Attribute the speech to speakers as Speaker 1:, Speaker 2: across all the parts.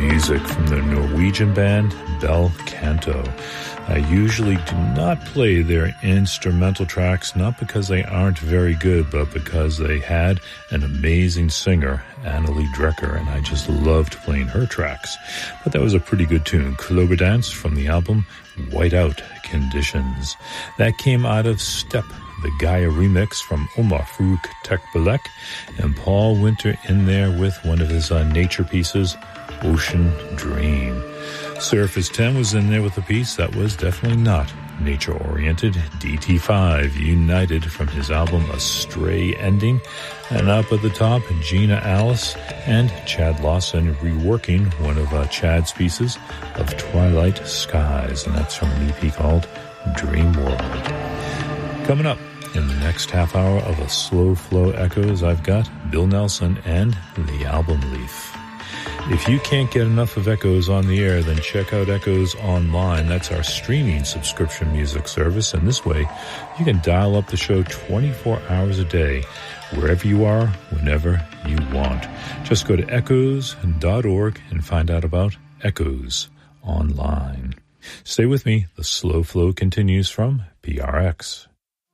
Speaker 1: music from the Norwegian band Bel Canto. I usually do not play their instrumental tracks, not because they aren't very good, but because they had an amazing singer, Annelie Drecker, and I just loved playing her tracks. But that was a pretty good tune, Kloberdans, from the album Whiteout Conditions. That came out of Step, the Gaia remix from Omar Farouk Tekbilek, and Paul Winter in there with one of his nature pieces, Ocean Dream. Surface 10 was in there with a piece that was definitely not nature-oriented, DT5 United from his album A Stray Ending, and up at the top, Gina Alice and Chad Lawson reworking one of Chad's pieces of Twilight Skies, and that's from an EP called Dream World. Coming up in the next half hour of a Slow Flow Echoes, I've got Bill Nelson and the Album Leaf. If you can't get enough of Echoes on the air, then check out Echoes Online. That's our streaming subscription music service, and this way you can dial up the show 24 hours a day, wherever you are, whenever you want. Just go to echoes.org and find out about Echoes Online. Stay with me. The Slow Flow continues from PRX.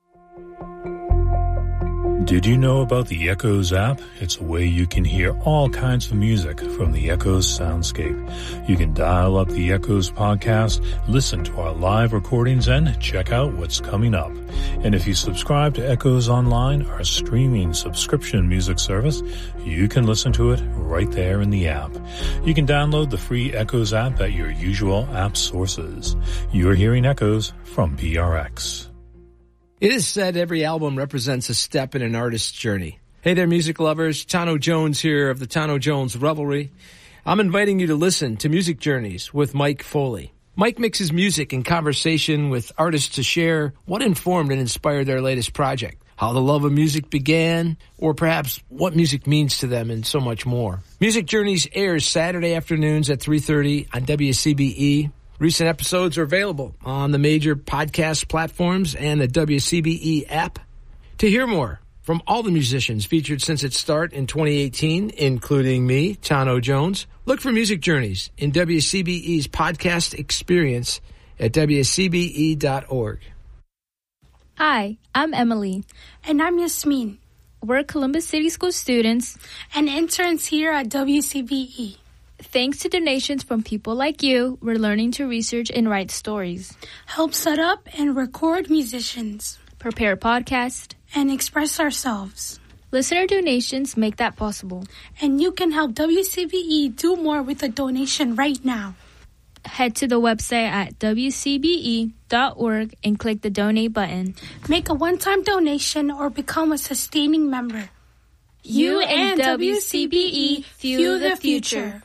Speaker 1: Did you know about the Echoes app? It's a way you can hear all kinds of music from the Echoes soundscape. You can dial up the Echoes podcast, listen to our live recordings, and check out what's coming up. And if you subscribe to Echoes Online, our streaming subscription music service, you can listen to it right there in the app. You can download the free Echoes app at your usual app sources. You're hearing Echoes from PRX.
Speaker 2: It is said every album represents a step in an artist's journey. Hey there, music lovers. Tano Jones here of the Tano Jones Revelry. I'm inviting you to listen to Music Journeys with Mike Foley. Mike mixes music and conversation with artists to share what informed and inspired their latest project, how the love of music began, or perhaps what music means to them, and so much more. Music Journeys airs Saturday afternoons at 3:30 on WCBE. Recent episodes are available on the major podcast platforms and the WCBE app. To hear more from all the musicians featured since its start in 2018, including me, Tano Jones, look for Music Journeys in WCBE's podcast experience at WCBE.org.
Speaker 3: Hi, I'm Emily.
Speaker 4: And I'm Yasmin.
Speaker 3: We're Columbus City School students
Speaker 4: and interns here at WCBE.
Speaker 3: Thanks to donations from people like you, we're learning to research and write stories,
Speaker 4: help set up and record musicians,
Speaker 3: prepare podcasts,
Speaker 4: and express ourselves.
Speaker 3: Listener donations make that possible.
Speaker 4: And you can help WCBE do more with a donation right now.
Speaker 3: Head to the website at WCBE.org and click the donate button.
Speaker 4: Make a one-time donation or become a sustaining member.
Speaker 3: You and WCBE fuel the future.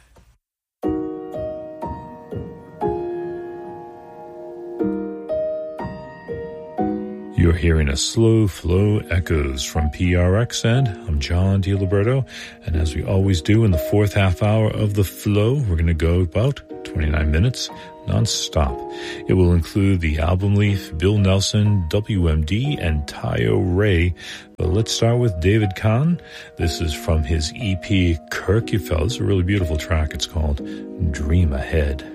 Speaker 1: You're hearing a Slow Flow Echoes from PRX, and I'm John DiLiberto. And as we always do in the fourth half hour of the flow, we're going to go about 29 minutes non-stop. It will include the Album Leaf, Bill Nelson, WMD, and Tayo Ray. But let's start with David Kahn. This is from his EP Kirkjufell. It's a really beautiful track. It's called Dream Ahead.